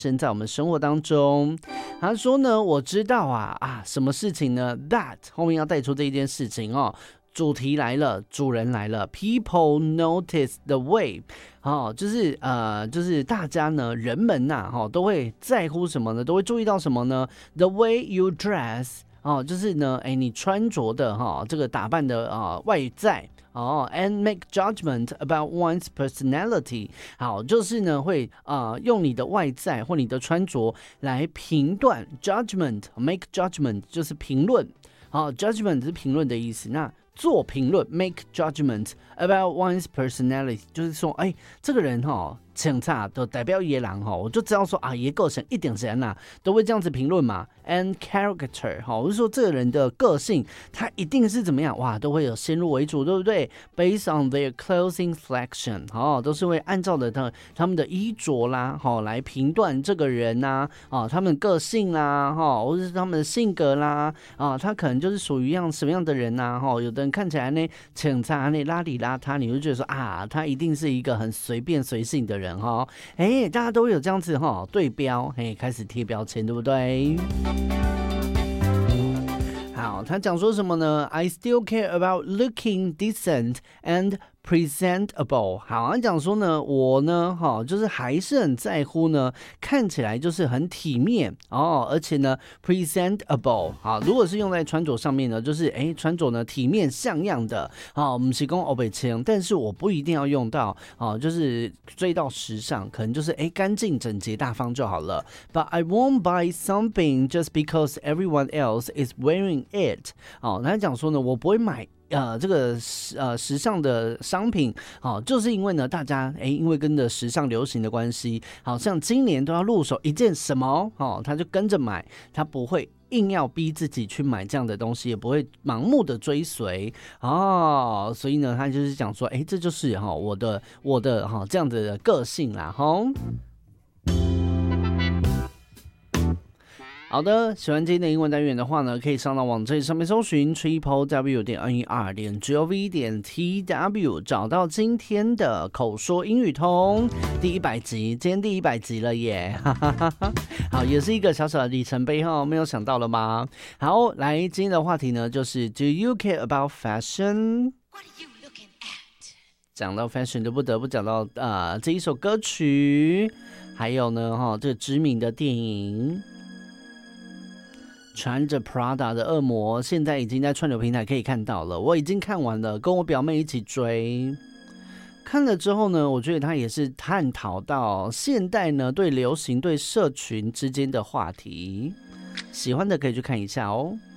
生在我们生活当中。他说呢，我知道什么事情呢 ？That 后面要带出这一件事情哦。主题来了，主人来了。People notice the way， 就是大家呢，人们呐，都会在乎什么呢？都会注意到什么呢 ？The way you dress， 就是呢，你穿着的这个打扮的外在。and make judgment about one's personality。好，就是呢会用你的外在或你的穿着来评断 judgment，make judgment 就是评论。judgment 是评论的意思。那做评论 make judgment about one's personality， 就是说，这个人警察都代表野狼我就知道说野个性一定是人都会这样子评论嘛。And character， 我就说这个人的个性，他一定是怎么样都会有先入为主，对不对 ？Based on their clothing selection， 都是会按照的他们的衣着啦，来评断这个人呐，他们个性啦，或者是他们的性格啦，他可能就是属于什么样的人呐，有的人看起来呢，警察呢邋里邋遢，你会觉得说他一定是一个很随便随性的人大家都有这样子对标，开始贴标签，对不对？好，他讲说什么呢 ？I still care about looking decent and presentable。好，他讲说呢，我呢，就是还是很在乎呢，看起来就是很体面而且呢 presentable。好，如果是用在穿着上面呢，就是穿着呢体面像样的。好，我们是讲欧北青，但是我不一定要用到就是追到时尚，可能就是干净整洁大方就好了。But I won't buy something just because everyone else is wearing it。他讲说呢，我不会买。这个时尚的商品，就是因为呢，大家因为跟着时尚流行的关系，好像今年都要入手一件什么，他就跟着买，他不会硬要逼自己去买这样的东西，也不会盲目的追随所以呢，他就是讲说，这就是我的这样的个性啦，好的，喜欢今天的英文单元的话呢，可以上到网站上面搜寻 triplew.ner.gov.tw 找到今天的口说英语通第100集，今天第100集了耶，好，也是一个小小的里程碑没有想到了吗？好，来，今天的话题呢就是 Do you care about fashion？ What are you looking at？ 讲到 fashion 就不得不讲到这一首歌曲，还有呢这个知名的电影。穿着 Prada 的恶魔现在已经在串流平台可以看到了，我已经看完了，跟我表妹一起追。看了之后呢，我觉得他也是探讨到现代呢对流行对社群之间的话题，喜欢的可以去看一下哦。